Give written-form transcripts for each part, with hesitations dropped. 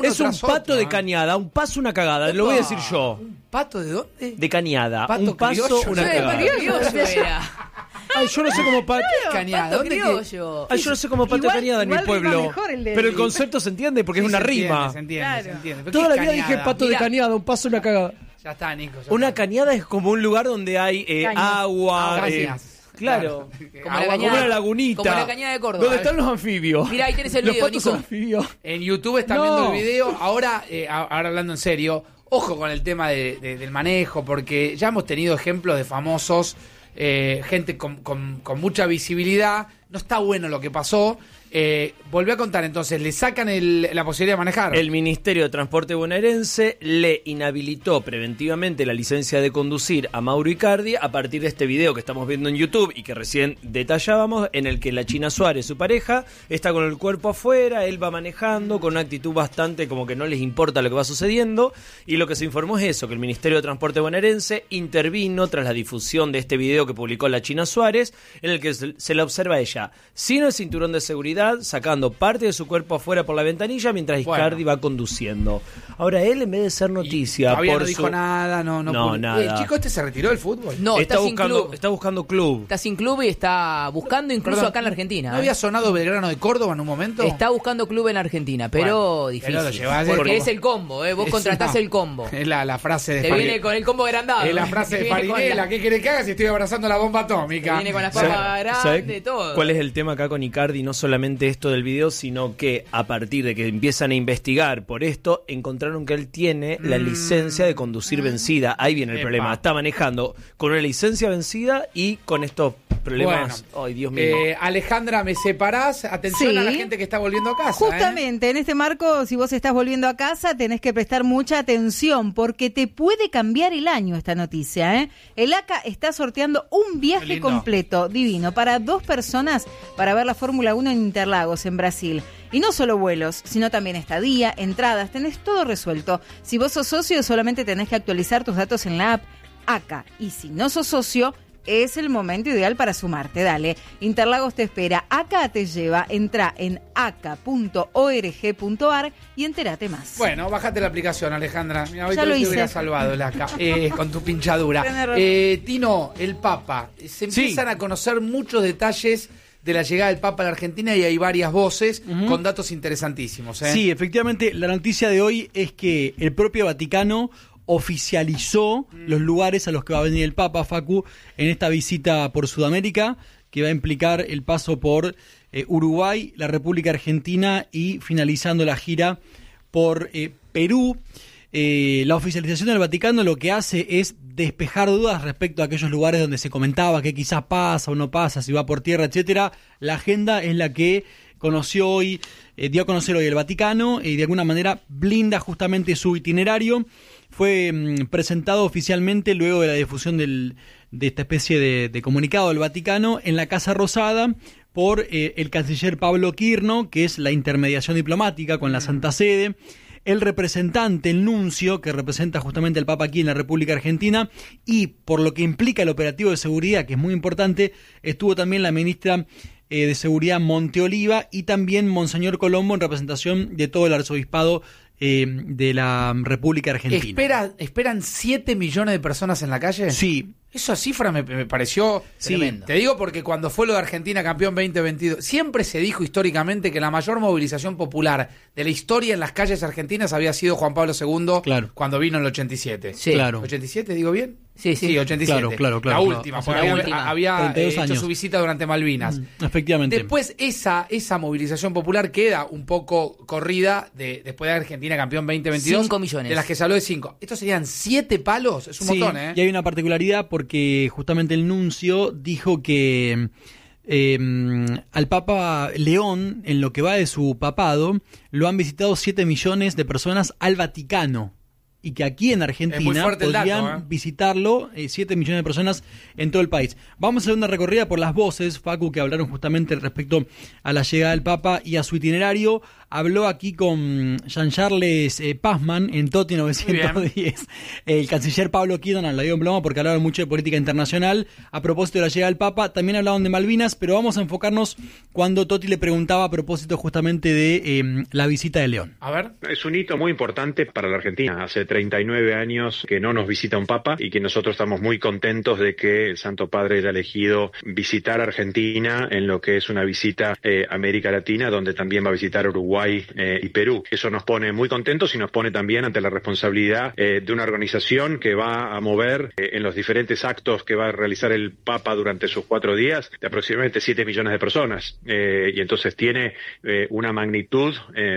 Es un pato de Cañada, un paso, una cagada. Lo voy a decir yo. ¿Un pato de dónde? De Cañada. Pato Un paso, criollo. una cagada. Ay, yo no sé cómo pato. Cañada, ¿dónde criollo. Ay, yo no sé cómo pato de Cañada en mi pueblo. Pero el concepto se entiende porque es una rima. Se entiende. Pero Toda ¿qué la vida Cañada? dije pato de Cañada, un paso, una cagada. Ya está, Nico. Una cañada es como un lugar donde hay agua. Cañas. Claro. Como la cañada, como una lagunita. Como la cañada de Córdoba. ¿Dónde están los anfibios? Mirá, ahí tenés el los video, patos Nico. anfibios. En YouTube están viendo el video. Ahora hablando en serio, ojo con el tema del manejo, porque ya hemos tenido ejemplos de famosos, gente con mucha visibilidad. No está bueno lo que pasó. Volví a contar, entonces, le sacan la posibilidad de manejar. El Ministerio de Transporte bonaerense le inhabilitó preventivamente la licencia de conducir a Mauro Icardi a partir de este video que estamos viendo en YouTube y que recién detallábamos, en el que la China Suárez, su pareja, está con el cuerpo afuera, él va manejando con una actitud bastante como que no les importa lo que va sucediendo, y lo que se informó es eso, que el Ministerio de Transporte bonaerense intervino tras la difusión de este video que publicó la China Suárez, en el que se la observa a ella sin el cinturón de seguridad, sacando parte de su cuerpo afuera por la ventanilla mientras Icardi va conduciendo. Ahora él, en vez de ser noticia, todavía no dijo nada, no nada. ¿El chico este se retiró del fútbol? No, está sin buscando, club. está buscando club. Está sin club y está buscando incluso acá en la Argentina. ¿No había sonado Belgrano de Córdoba en un momento? Está buscando club en Argentina, pero difícil. Pero lo llevás porque es el combo, vos contratás el combo. Es la frase de Te viene con el combo agrandado. Es la frase de Farinela. ¿Qué querés que haga si estoy abrazando la bomba atómica? Te viene con las papas grandes, todo. ¿Cuál es el tema acá con Icardi? No solamente esto del video, sino que a partir de que empiezan a investigar por esto, encontraron que él tiene la licencia de conducir vencida. Ahí viene el problema. Está manejando con una licencia vencida y con estos problemas. Bueno, ay, Dios mío. Alejandra, ¿me separás? Atención a la gente que está volviendo a casa. Justamente, en este marco, si vos estás volviendo a casa, tenés que prestar mucha atención porque te puede cambiar el año esta noticia. El ACA está sorteando un viaje completo, divino, para 2 personas para ver la Fórmula 1 en Interlagos, en Brasil. Y no solo vuelos, sino también estadía, entradas, tenés todo resuelto. Si vos sos socio, solamente tenés que actualizar tus datos en la app ACA. Y si no sos socio, es el momento ideal para sumarte. Dale, Interlagos te espera, ACA te lleva, entra en aca.org.ar y entérate más. Bueno, bájate la aplicación, Alejandra. Mira, hoy ya te hubiera salvado el ACA con tu pinchadura. Tino, el Papa. Se empiezan a conocer muchos detalles de la llegada del Papa a la Argentina y hay varias voces con datos interesantísimos. Sí, efectivamente, la noticia de hoy es que el propio Vaticano oficializó los lugares a los que va a venir el Papa, Facu, en esta visita por Sudamérica, que va a implicar el paso por Uruguay, la República Argentina y finalizando la gira por Perú. La oficialización del Vaticano lo que hace es despejar dudas respecto a aquellos lugares donde se comentaba que quizás pasa o no pasa, si va por tierra, etcétera. La agenda es la que conoció hoy, dio a conocer hoy el Vaticano y de alguna manera blinda justamente su itinerario. Fue presentado oficialmente luego de la difusión de esta especie de comunicado del Vaticano en la Casa Rosada por el canciller Pablo Quirno, que es la intermediación diplomática con la Santa Sede, el representante, el nuncio, que representa justamente al Papa aquí en la República Argentina, y por lo que implica el operativo de seguridad, que es muy importante, estuvo también la ministra de Seguridad Monteoliva y también Monseñor Colombo en representación de todo el arzobispado de la República Argentina. ¿Esperan 7 millones de personas en la calle? Sí. Esa cifra me pareció tremenda. Te digo porque cuando fue lo de Argentina campeón 2022, siempre se dijo históricamente que la mayor movilización popular de la historia en las calles argentinas había sido Juan Pablo II cuando vino en el 87. Sí. Claro. ¿87 digo bien? Sí, 87. Claro. La última, porque había hecho años. su visita durante Malvinas. Efectivamente. Después esa movilización popular queda un poco corrida después de Argentina campeón 2022. 5 millones. De las que se habló de 5. Estos serían 7 palos, es un montón, ¿eh? Y hay una particularidad porque justamente el nuncio dijo que al Papa León, en lo que va de su papado, lo han visitado 7 millones de personas al Vaticano. Y que aquí en Argentina podrían visitarlo 7 millones de personas en todo el país. Vamos a hacer una recorrida por las voces, Facu, que hablaron justamente respecto a la llegada del Papa y a su itinerario. habló aquí con Jean-Charles Passman en Toti 910. El canciller Pablo Kidon la dio en ploma porque hablaron mucho de política internacional. A propósito de la llegada del Papa, también hablaron de Malvinas, pero vamos a enfocarnos cuando Toti le preguntaba a propósito justamente de la visita de León. A ver. Es un hito muy importante para la Argentina. Hace 39 años que no nos visita un Papa y que nosotros estamos muy contentos de que el Santo Padre haya elegido visitar Argentina en lo que es una visita a América Latina, donde también va a visitar Uruguay y Perú. Eso nos pone muy contentos y nos pone también ante la responsabilidad de una organización que va a mover en los diferentes actos que va a realizar el Papa durante sus 4 días de aproximadamente 7 millones de personas. Y entonces tiene una magnitud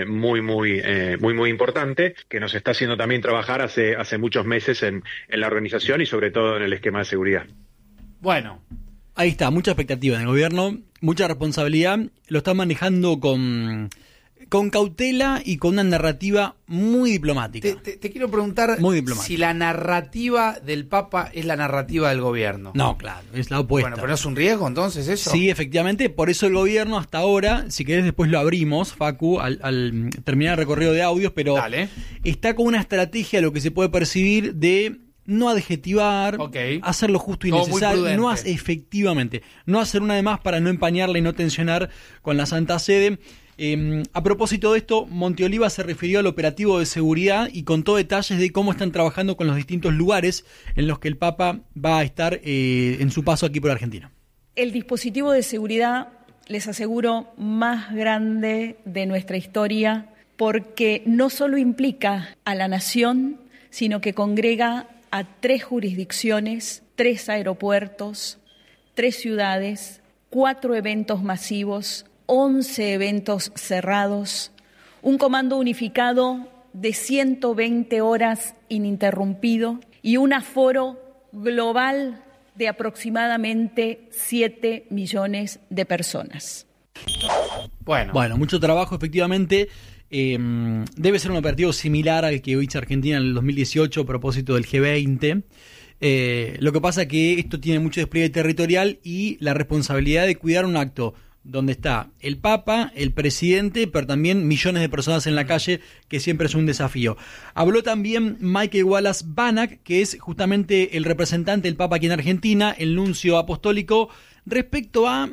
muy importante que nos está haciendo también trabajar hace muchos meses en la organización y sobre todo en el esquema de seguridad. Bueno. Ahí está, mucha expectativa en el gobierno, mucha responsabilidad, lo están manejando con cautela y con una narrativa muy diplomática. Te quiero preguntar si la narrativa del Papa es la narrativa del gobierno. No, claro, es la opuesta. Bueno, pero ¿no es un riesgo entonces eso? Sí, efectivamente, por eso el gobierno hasta ahora, si querés después lo abrimos, Facu, al terminar el recorrido de audios, pero Dale. Está con una estrategia, lo que se puede percibir, de no adjetivar, hacer lo justo y necesario, efectivamente, no hacer una de más para no empañarla y no tensionar con la Santa Sede. A propósito de esto, Monteoliva se refirió al operativo de seguridad y contó detalles de cómo están trabajando con los distintos lugares en los que el Papa va a estar en su paso aquí por Argentina. El dispositivo de seguridad, les aseguro, más grande de nuestra historia, porque no solo implica a la nación, sino que congrega a 3 jurisdicciones, 3 aeropuertos, 3 ciudades, 4 eventos masivos, 11 eventos cerrados, un comando unificado de 120 horas ininterrumpido y un aforo global de aproximadamente 7 millones de personas. Bueno, mucho trabajo efectivamente. Debe ser un operativo similar al que hizo Argentina en el 2018 a propósito del G20. Lo que pasa es que esto tiene mucho despliegue territorial y la responsabilidad de cuidar un acto donde está el Papa, el presidente, pero también millones de personas en la calle, que siempre es un desafío. Habló también Michael Wallace Banach, que es justamente el representante del Papa aquí en Argentina, el nuncio apostólico, respecto a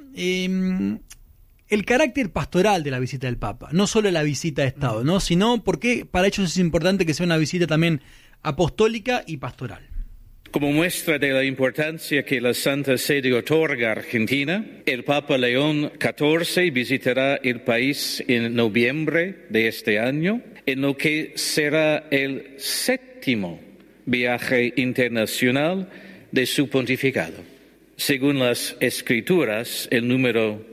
el carácter pastoral de la visita del Papa, no solo la visita de Estado, ¿no? Sino porque para ellos es importante que sea una visita también apostólica y pastoral. Como muestra de la importancia que la Santa Sede otorga a Argentina, el Papa León XIV visitará el país en noviembre de este año, en lo que será el 7º viaje internacional de su pontificado. Según las Escrituras, el número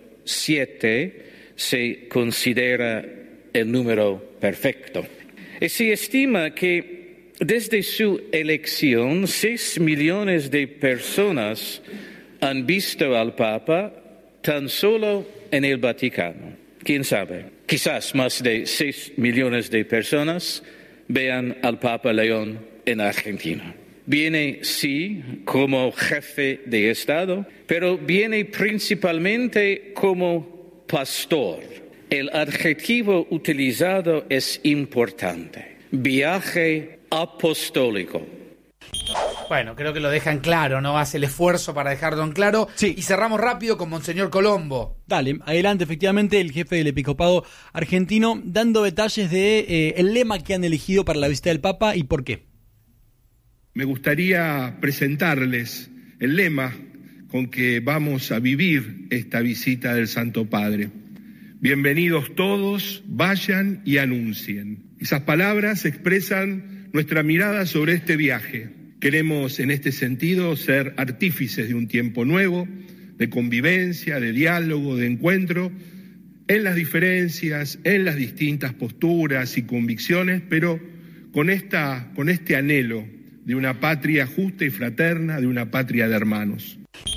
7 se considera el número perfecto. Y se estima que desde su elección, 6 millones de personas han visto al Papa tan solo en el Vaticano. ¿Quién sabe? Quizás más de 6 millones de personas vean al Papa León en Argentina. Viene, sí, como jefe de Estado, pero viene principalmente como pastor. El adjetivo utilizado es importante. Viaje apostólico. Bueno, creo que lo dejan claro, ¿no? Hace el esfuerzo para dejarlo en claro. Sí. Y cerramos rápido con Monseñor Colombo. Dale, adelante, efectivamente, el jefe del episcopado argentino, dando detalles de el lema que han elegido para la visita del Papa y por qué. Me gustaría presentarles el lema con que vamos a vivir esta visita del Santo Padre. Bienvenidos todos, vayan y anuncien. Esas palabras expresan nuestra mirada sobre este viaje. Queremos, en este sentido, ser artífices de un tiempo nuevo, de convivencia, de diálogo, de encuentro, en las diferencias, en las distintas posturas y convicciones, pero con este anhelo de una patria justa y fraterna, de una patria de hermanos.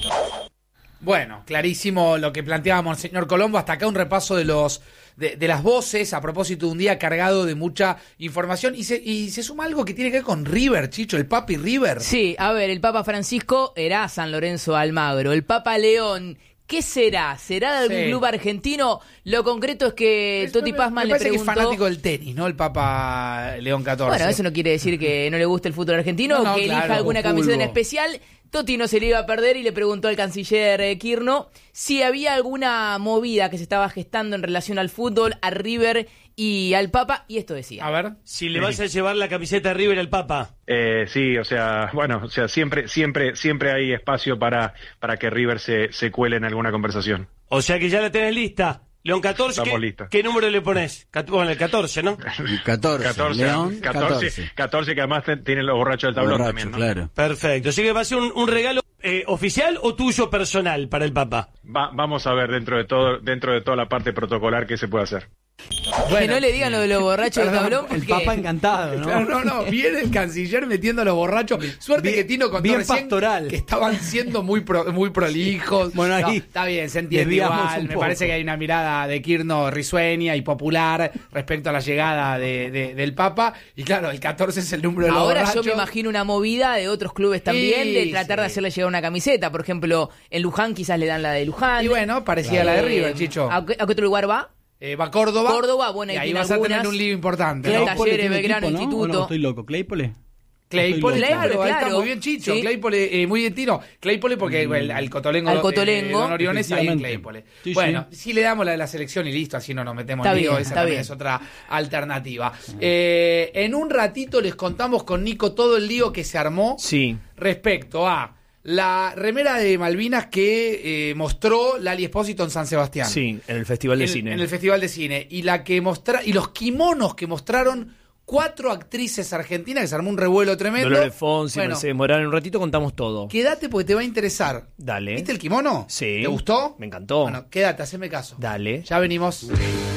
Bueno, clarísimo lo que planteaba Monseñor Colombo. Hasta acá un repaso de las voces a propósito de un día cargado de mucha información. Y se suma algo que tiene que ver con River, Chicho, el Papi River. Sí, a ver, el Papa Francisco era San Lorenzo de Almagro. El Papa León ¿Qué será? ¿Será de algún club argentino? Lo concreto es que Toti Pazman le preguntó... que es fanático del tenis, ¿no? El Papa León XIV. Bueno, eso no quiere decir que no le guste el fútbol argentino o que elija alguna camiseta en especial. Toti no se le iba a perder y le preguntó al canciller Kirno si había alguna movida que se estaba gestando en relación al fútbol, a River y al Papa, y esto decía. A ver. Si le vas a llevar la camiseta de River al Papa. Sí, siempre hay espacio para que River se cuele en alguna conversación. O sea que ya la tenés lista. León 14, ¿qué número le pones? Bueno, el 14, ¿no? 14, León 14, que además tienen los borrachos del tablón también, ¿no? Claro. Perfecto. Así que va a ser un regalo oficial o tuyo personal para el Papa. Vamos a ver dentro de toda la parte protocolar que se puede hacer. Bueno, que no le digan lo de los borrachos del tablón. El Papa encantado, ¿no? Claro, no. Viene el canciller metiendo a los borrachos. Suerte que Tino contó recién pastoral. Que estaban siendo muy prolijos. Bueno, ahí está bien, se entiende igual. Me parece que hay una mirada de Kirno risueña y popular respecto a la llegada del Papa. Y claro, el 14 es el número de los borrachos. Ahora yo me imagino una movida de otros clubes también de tratar de hacerle llegar una camiseta. Por ejemplo, en Luján quizás le dan la de Luján. Y bueno, parecía la de River, Chicho. ¿A qué otro lugar va? Va Córdoba. Córdoba, bueno, y ahí vas a tener un lío importante. Talleres, Belgrano, ¿no? Instituto. No, estoy loco. ¿Claypole? Claro, ahí está muy bien Chicho. Sí. Claypole, muy bien Tino. Claypole porque al Cotolengo. Don Oriones ahí en Claypole. Sí, bueno, sí le damos la de la selección y listo, así no nos metemos en lío. Esa también es otra alternativa. En un ratito les contamos con Nico todo el lío que se armó respecto a la remera de Malvinas que mostró Lali Espósito en San Sebastián. Sí, en el Festival de Cine. En el Festival de Cine. Y y los kimonos que mostraron 4 actrices argentinas, que se armó un revuelo tremendo. Dolores Fonsi, Mercedes Morán. En un ratito contamos todo. Quédate porque te va a interesar. Dale. ¿Viste el kimono? Sí. ¿Te gustó? Me encantó. Bueno, quédate, haceme caso. Dale. Ya venimos.